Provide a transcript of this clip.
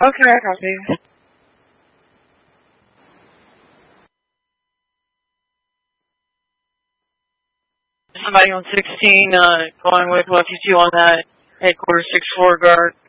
Okay, I copy. Somebody on 16, going with Lucky 2 on that headquarters 6-4 guard.